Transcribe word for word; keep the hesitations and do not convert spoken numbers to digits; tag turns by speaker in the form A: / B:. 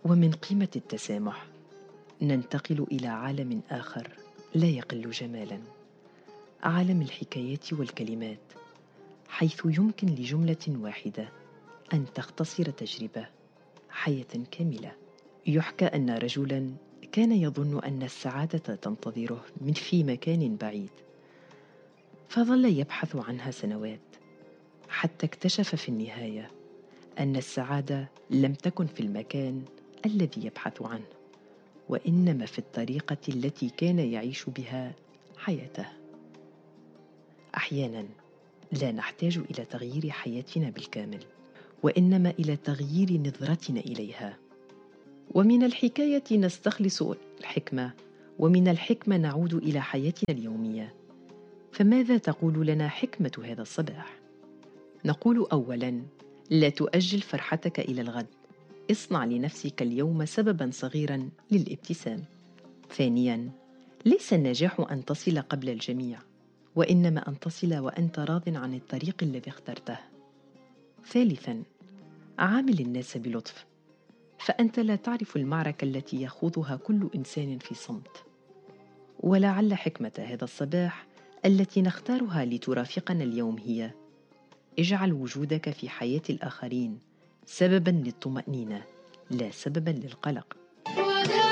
A: ومن قيمة التسامح ننتقل إلى عالم آخر لا يقل جمالاً، عالم الحكايات والكلمات، حيث يمكن لجملة واحدة أن تختصر تجربة حياة كاملة. يحكى أن رجلاً كان يظن أن السعادة تنتظره من في مكان بعيد، فظل يبحث عنها سنوات حتى اكتشف في النهاية أن السعادة لم تكن في المكان الذي يبحث عنه، وإنما في الطريقة التي كان يعيش بها حياته. أحياناً لا نحتاج إلى تغيير حياتنا بالكامل، وإنما إلى تغيير نظرتنا إليها. ومن الحكاية نستخلص الحكمة، ومن الحكمة نعود إلى حياتنا اليومية. فماذا تقول لنا حكمة هذا الصباح؟ نقول أولاً: لا تؤجل فرحتك إلى الغد، اصنع لنفسك اليوم سبباً صغيراً للابتسام. ثانياً: ليس النجاح أن تصل قبل الجميع، وإنما أن تصل وأنت راض عن الطريق الذي اخترته. ثالثاً: عامل الناس بلطف، فأنت لا تعرف المعركة التي يخوضها كل إنسان في صمت. ولعل حكمة هذا الصباح التي نختارها لترافقنا اليوم هي: اجعل وجودك في حياة الآخرين سبباً للطمأنينة، لا سبباً للقلق.